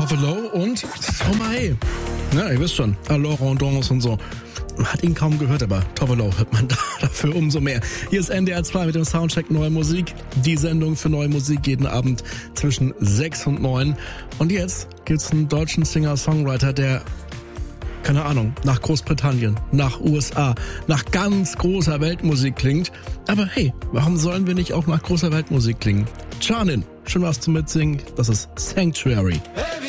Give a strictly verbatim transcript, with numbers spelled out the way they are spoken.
Tovelo und Stromae. Ja, ihr wisst schon, alors on danse und so. Man hat ihn kaum gehört, aber Tovelo hört man da dafür umso mehr. Hier ist N D R zwei mit dem Soundcheck Neue Musik. Die Sendung für neue Musik jeden Abend zwischen sechs und neun. Und jetzt gibt's einen deutschen Singer-Songwriter, der, keine Ahnung, nach Großbritannien, nach U S A, nach ganz großer Weltmusik klingt. Aber hey, warum sollen wir nicht auch nach großer Weltmusik klingen? Janin, schön was zum Mitsingen, das ist Sanctuary.